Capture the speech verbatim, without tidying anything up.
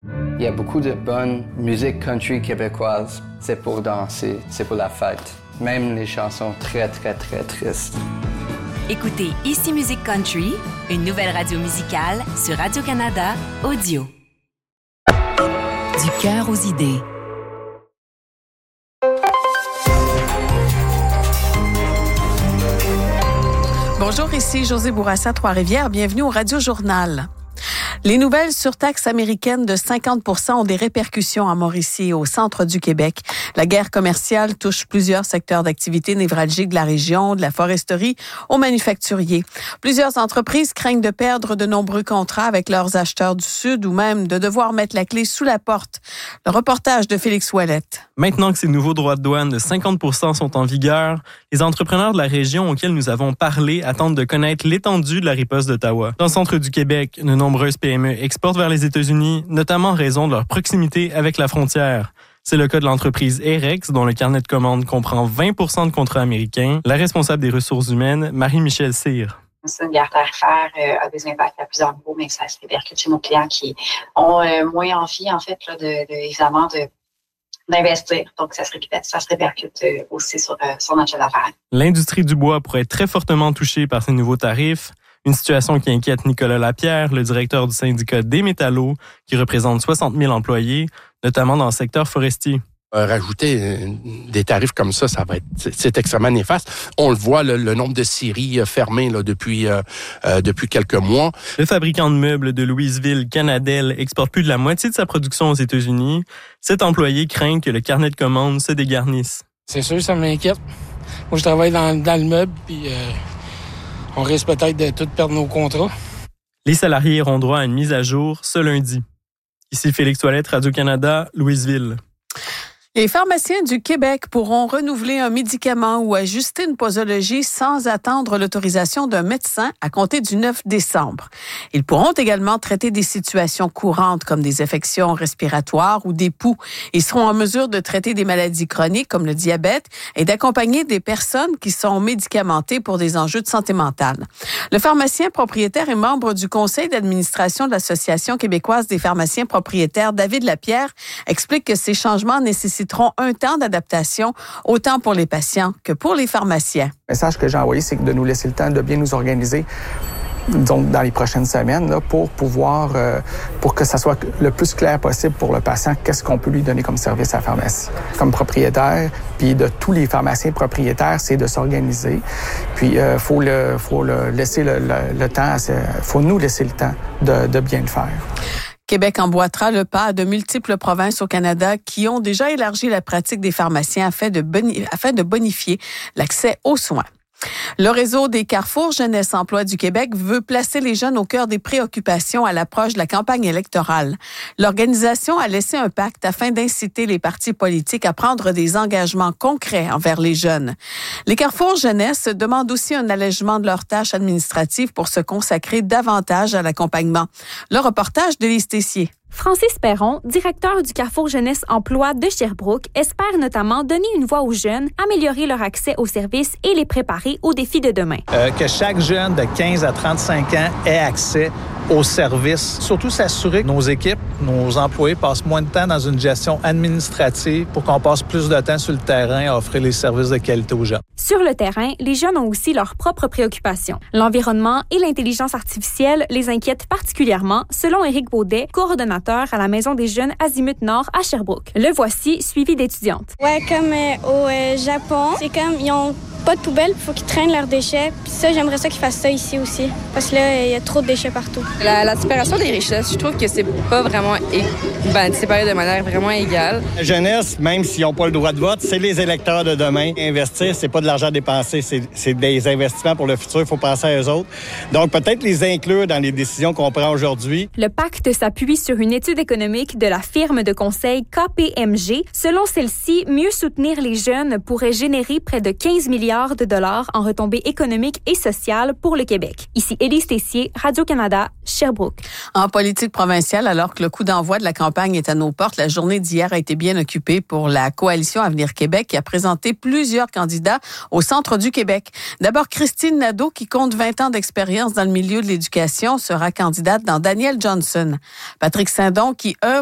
Il y a beaucoup de bonne musique country québécoise. C'est pour danser, c'est pour la fête. Même les chansons très, très, très tristes. Écoutez Ici Musique Country, une nouvelle radio musicale sur Radio-Canada Audio. Du cœur aux idées. Bonjour, ici Josée Bourassa, Trois-Rivières. Bienvenue au Radio Journal. Les nouvelles surtaxes américaines de cinquante pour cent ont des répercussions à Mauricie et au centre du Québec. La guerre commerciale touche plusieurs secteurs d'activité névralgiques de la région, de la foresterie aux manufacturiers. Plusieurs entreprises craignent de perdre de nombreux contrats avec leurs acheteurs du Sud ou même de devoir mettre la clé sous la porte. Le reportage de Félix Ouellette. Maintenant que ces nouveaux droits de douane de cinquante pour cent sont en vigueur, les entrepreneurs de la région auxquels nous avons parlé attendent de connaître l'étendue de la riposte d'Ottawa. Dans le centre du Québec, de nombreuses P M E exportent vers les États-Unis, notamment en raison de leur proximité avec la frontière. C'est le cas de l'entreprise Aerex, dont le carnet de commandes comprend vingt pour cent de contrats américains. La responsable des ressources humaines, Marie-Michelle Cyr. C'est une guerre tarifaire euh, a des impacts à plusieurs niveaux, mais ça se répercute chez nos clients qui ont euh, moins envie, en fait, là, de, de, évidemment, de, d'investir. Donc, ça se répercute, ça se répercute euh, aussi sur, euh, sur notre chiffre d'affaires. L'industrie du bois pourrait être très fortement touchée par ces nouveaux tarifs. Une situation qui inquiète Nicolas Lapierre, le directeur du syndicat des métallos, qui représente soixante mille employés, notamment dans le secteur forestier. Euh, rajouter des tarifs comme ça, ça va être, c'est, c'est extrêmement néfaste. On le voit, le, le nombre de scieries fermées là, depuis, euh, euh, depuis quelques mois. Le fabricant de meubles de Louisville, Canadel, exporte plus de la moitié de sa production aux États-Unis. Cet employé craint que le carnet de commandes se dégarnisse. C'est sûr, ça m'inquiète. Moi, je travaille dans, dans le meuble, puis euh, on risque peut-être de tout perdre nos contrats. Les salariés auront droit à une mise à jour ce lundi. Ici Félix Ouellette, Radio-Canada, Louisville. Les pharmaciens du Québec pourront renouveler un médicament ou ajuster une posologie sans attendre l'autorisation d'un médecin à compter du neuf décembre. Ils pourront également traiter des situations courantes comme des affections respiratoires ou des poux. Ils seront en mesure de traiter des maladies chroniques comme le diabète et d'accompagner des personnes qui sont médicamentées pour des enjeux de santé mentale. Le pharmacien propriétaire et membre du conseil d'administration de l'Association québécoise des pharmaciens propriétaires, David Lapierre, explique que ces changements nécessitent un temps d'adaptation, autant pour les patients que pour les pharmaciens. Le message que j'ai envoyé, c'est de nous laisser le temps de bien nous organiser donc dans les prochaines semaines là, pour pouvoir, euh, pour que ça soit le plus clair possible pour le patient, qu'est-ce qu'on peut lui donner comme service à la pharmacie. Comme propriétaire, puis de tous les pharmaciens propriétaires, c'est de s'organiser. Puis il euh, faut, le, faut le laisser le, le, le temps, il faut nous laisser le temps de, de bien le faire. Québec emboîtera le pas à de multiples provinces au Canada qui ont déjà élargi la pratique des pharmaciens afin de, boni- afin de bonifier l'accès aux soins. Le réseau des Carrefours Jeunesse Emploi du Québec veut placer les jeunes au cœur des préoccupations à l'approche de la campagne électorale. L'organisation a laissé un pacte afin d'inciter les partis politiques à prendre des engagements concrets envers les jeunes. Les Carrefours Jeunesse demandent aussi un allègement de leurs tâches administratives pour se consacrer davantage à l'accompagnement. Le reportage de Lise Tessier. Francis Perron, directeur du Carrefour Jeunesse Emploi de Sherbrooke, espère notamment donner une voix aux jeunes, améliorer leur accès aux services et les préparer aux défis de demain. Euh, que chaque jeune de quinze à trente-cinq ans ait accès aux services. Surtout s'assurer que nos équipes, nos employés passent moins de temps dans une gestion administrative pour qu'on passe plus de temps sur le terrain à offrir les services de qualité aux jeunes. Sur le terrain, les jeunes ont aussi leurs propres préoccupations. L'environnement et l'intelligence artificielle les inquiètent particulièrement, selon Éric Baudet, coordonnateur à la Maison des jeunes Azimut Nord à Sherbrooke. Le voici, suivi d'étudiantes. Ouais, comme euh, au euh, Japon, c'est comme ils ont pas de poubelle, il faut qu'ils traînent leurs déchets. Puis ça, j'aimerais ça qu'ils fassent ça ici aussi, parce que là, il y a trop de déchets partout. La, la séparation des richesses, je trouve que c'est pas vraiment é- ben, séparé de manière vraiment égale. La jeunesse, même s'ils n'ont pas le droit de vote, c'est les électeurs de demain. Investir, c'est pas de l'argent dépensé, c'est, c'est des investissements pour le futur. Il faut penser à eux autres. Donc, peut-être les inclure dans les décisions qu'on prend aujourd'hui. Le pacte s'appuie sur une étude économique de la firme de conseil K P M G. Selon celle-ci, mieux soutenir les jeunes pourrait générer près de quinze milliards de dollars en retombées économiques et sociales pour le Québec. Ici Élise Tessier, Radio-Canada, Sherbrooke. En politique provinciale, alors que le coup d'envoi de la campagne est à nos portes, la journée d'hier a été bien occupée pour la Coalition Avenir Québec qui a présenté plusieurs candidats au centre du Québec. D'abord, Christine Nadeau, qui compte vingt ans d'expérience dans le milieu de l'éducation, sera candidate dans Daniel Johnson. Patrick Saint-Don, qui œuvre